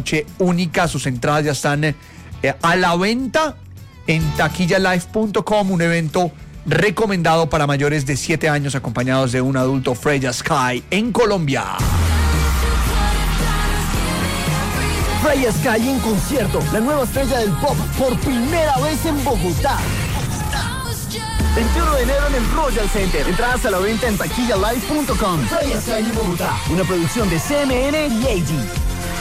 noche única. Sus entradas ya están a la venta en taquillalive.com, un evento recomendado para mayores de 7 años acompañados de un adulto, Freya Sky, en Colombia. Freya Sky en concierto, la nueva estrella del pop por primera vez en Bogotá. 21 de enero en el Royal Center. Entradas a la venta en taquillalive.com. Freya Sky en Bogotá, una producción de CMN y AG.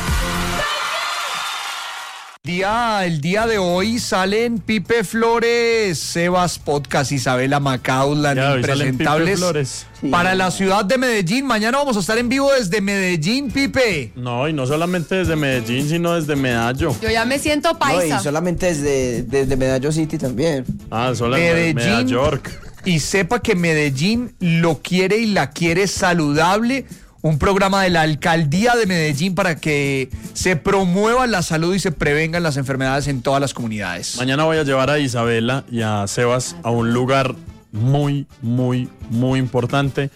El día de hoy salen Pipe Flores, Sebas Podcast, Isabela Macaulay, Impresentables para la ciudad de Medellín. Mañana vamos a estar en vivo desde Medellín, Pipe. No, y no solamente desde Medellín, sino desde Medallo. Yo ya me siento paisa. No, y solamente desde Medallo City también. Solo en Medellín. York. Y sepa que Medellín lo quiere y la quiere saludable. Un programa de la Alcaldía de Medellín para que se promueva la salud y se prevengan las enfermedades en todas las comunidades. Mañana voy a llevar a Isabela y a Sebas a un lugar muy, muy, muy importante.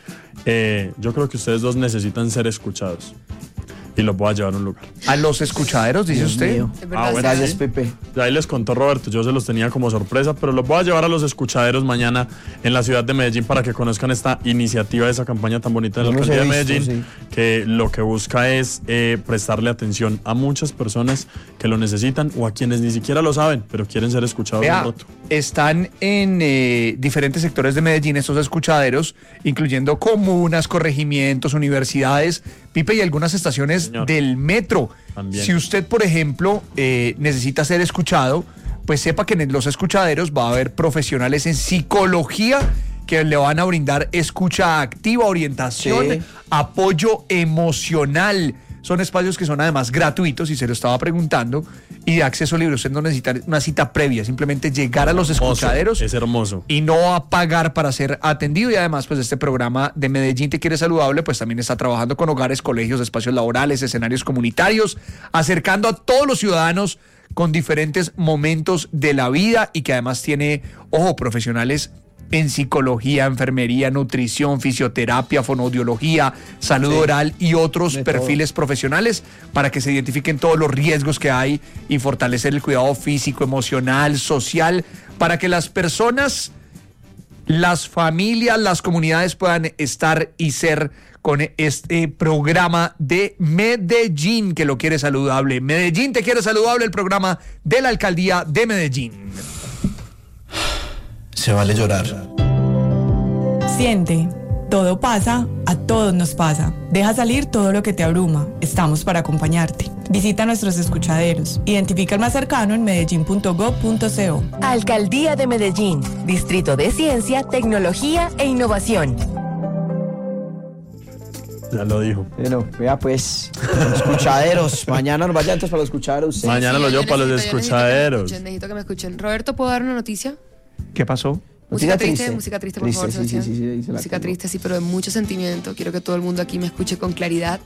Yo creo que ustedes dos necesitan ser escuchados. Y los voy a llevar a un lugar. ¿A los escuchaderos, dice usted? Bueno, gracias, Pepe. Ya ahí les contó Roberto, yo se los tenía como sorpresa, pero los voy a llevar a los escuchaderos mañana en la ciudad de Medellín para que conozcan esta iniciativa, esa campaña tan bonita de la Alcaldía de Medellín, que lo que busca es prestarle atención a muchas personas que lo necesitan o a quienes ni siquiera lo saben, pero quieren ser escuchados. Están en diferentes sectores de Medellín estos escuchaderos, incluyendo comunas, corregimientos, universidades, Pipe, y algunas estaciones del metro. También. Si usted, por ejemplo, necesita ser escuchado, pues sepa que en los escuchaderos va a haber profesionales en psicología que le van a brindar escucha activa, orientación, apoyo emocional. Son espacios que son además gratuitos, y se lo estaba preguntando, y de acceso libre. Usted no necesita una cita previa, simplemente llegar a los escuchaderos. Es hermoso. Y no va a pagar para ser atendido. Y además, pues este programa de Medellín Te Quiere Saludable, pues también está trabajando con hogares, colegios, espacios laborales, escenarios comunitarios, acercando a todos los ciudadanos con diferentes momentos de la vida, y que además tiene, profesionales en psicología, enfermería, nutrición, fisioterapia, fonoaudiología, salud oral y otros perfiles profesionales para que se identifiquen todos los riesgos que hay y fortalecer el cuidado físico, emocional, social, para que las personas, las familias, las comunidades puedan estar y ser con este programa de Medellín que lo quiere saludable. Medellín Te Quiere Saludable, el programa de la Alcaldía de Medellín. Se vale llorar. Siente, todo pasa, a todos nos pasa. Deja salir todo lo que te abruma. Estamos para acompañarte. Visita nuestros escuchaderos. Identifica el más cercano en medellín.gov.co. Alcaldía de Medellín, Distrito de Ciencia, Tecnología e Innovación. Ya lo dijo. Bueno, vea pues, escuchaderos. Mañana nos vayan antes para los escuchaderos. Mañana lo llevo para los escuchaderos. Necesito que me escuchen. Roberto, ¿puedo dar una noticia? ¿Qué pasó? Música triste, por favor, Sebastián. Sí, música triste, sí, pero de mucho sentimiento. Quiero que todo el mundo aquí me escuche con claridad.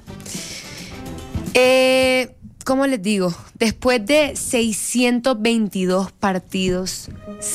¿Cómo les digo? Después de 622 partidos,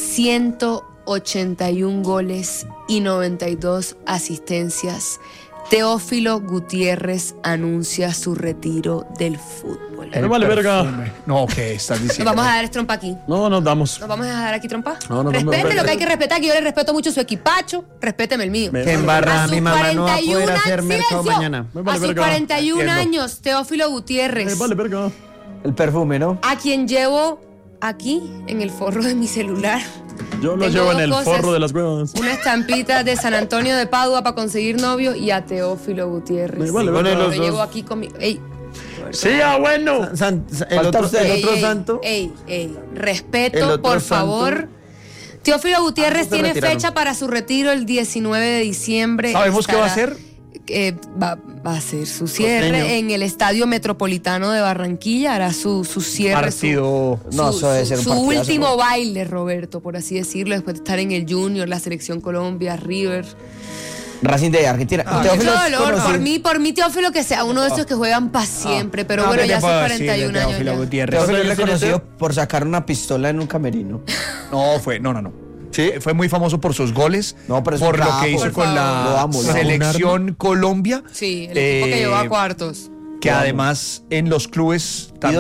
181 goles y 92 asistencias, Teófilo Gutiérrez anuncia su retiro del fútbol. No vale verga. No, ¿qué estás diciendo? Nos vamos a dar trompa aquí. No, nos damos. ¿Nos vamos a dejar aquí trompa? No, respete lo que hay que respetar, que yo le respeto mucho su equipacho. Respéteme el mío. Que embarrada, mi mamá no va a poder hacer mercado mañana. A sus 41 años, Teófilo Gutiérrez. Vale verga. El perfume, ¿no? A quien llevo aquí, en el forro de mi celular. Yo lo llevo en el forro de las huevas. Una estampita de San Antonio de Padua para conseguir novio, y a Teófilo Gutiérrez. Lo llevo aquí conmigo. Ey. Sí, bueno. El otro santo. Respeto, por favor. Teófilo Gutiérrez tiene fecha para su retiro el 19 de diciembre. ¿Sabemos qué va a hacer? Va a hacer su cierre en el Estadio Metropolitano de Barranquilla. Hará su cierre. Partido. Su último baile, Roberto, por así decirlo, después de estar en el Junior, la Selección Colombia, River. Racing de Argentina. Por mí, Teófilo, que sea uno de esos que juegan para siempre. Pero bueno, ya son 41 años. Teófilo es reconocido por sacar una pistola en un camerino. No. Sí, fue muy famoso por sus goles, por lo que hizo con la Selección Colombia. Sí, el equipo que llegó a cuartos. Que además en los clubes también